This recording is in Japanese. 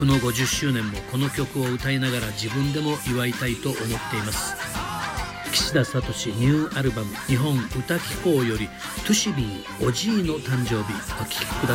この50周年もこの曲を歌いながら自分でも祝いたいと思っています。岸田聡ニューアルバム日本歌紀行よりトゥシビーおじいの誕生日お聴きください。